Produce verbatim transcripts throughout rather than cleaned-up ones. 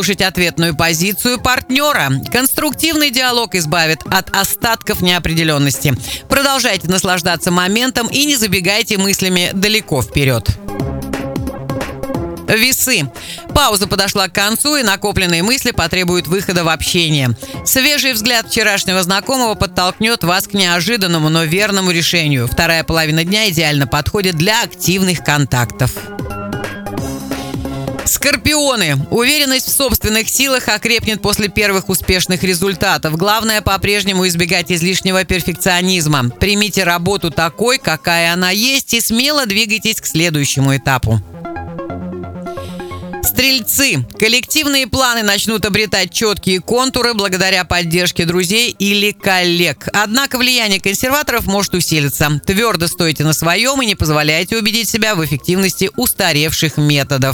Слушать ответную позицию партнера. Конструктивный диалог избавит от остатков неопределенности. Продолжайте наслаждаться моментом и не забегайте мыслями далеко вперед. Весы. Пауза подошла к концу, и накопленные мысли потребуют выхода в общение. Свежий взгляд вчерашнего знакомого подтолкнет вас к неожиданному, но верному решению. Вторая половина дня идеально подходит для активных контактов. Скорпионы. Уверенность в собственных силах окрепнет после первых успешных результатов. Главное, по-прежнему избегать излишнего перфекционизма. Примите работу такой, какая она есть, и смело двигайтесь к следующему этапу. Стрельцы. Коллективные планы начнут обретать четкие контуры благодаря поддержке друзей или коллег. Однако влияние консерваторов может усилиться. Твердо стойте на своем и не позволяйте убедить себя в эффективности устаревших методов.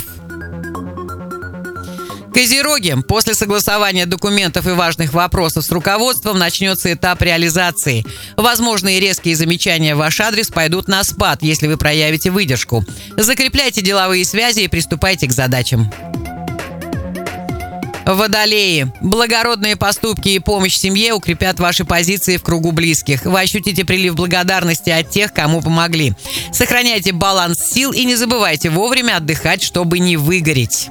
Козероги. После согласования документов и важных вопросов с руководством начнется этап реализации. Возможные резкие замечания в ваш адрес пойдут на спад, если вы проявите выдержку. Закрепляйте деловые связи и приступайте к задачам. Водолеи. Благородные поступки и помощь семье укрепят ваши позиции в кругу близких. Вы ощутите прилив благодарности от тех, кому помогли. Сохраняйте баланс сил и не забывайте вовремя отдыхать, чтобы не выгореть.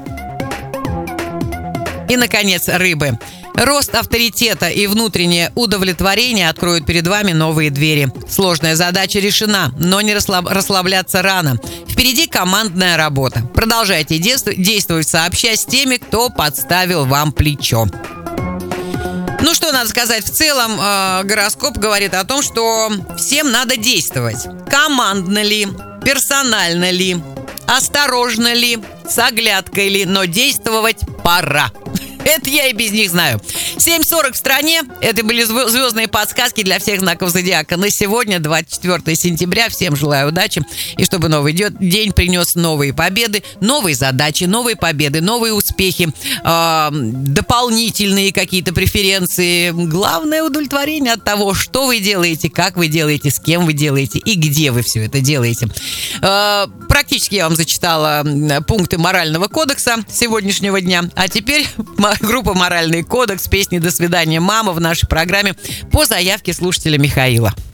И, наконец, рыбы. Рост авторитета и внутреннее удовлетворение откроют перед вами новые двери. Сложная задача решена, но не расслаб- расслабляться рано. Впереди командная работа. Продолжайте действовать сообща с теми, кто подставил вам плечо. Ну что надо сказать, в целом э, гороскоп говорит о том, что всем надо действовать. Командно ли, персонально ли, осторожно ли, с оглядкой ли, но действовать пора. Это я и без них знаю. семь сорок в стране. Это были звездные подсказки для всех знаков зодиака. На сегодня, двадцать четвёртого сентября. Всем желаю удачи. И чтобы новый день принес новые победы, новые задачи, новые победы, новые успехи, э, дополнительные какие-то преференции. Главное удовлетворение от того, что вы делаете, как вы делаете, с кем вы делаете и где вы все это делаете. Э, практически я вам зачитала пункты морального кодекса сегодняшнего дня. А теперь группа «Моральный кодекс», песни «До свидания, мама» в нашей программе по заявке слушателя Михаила.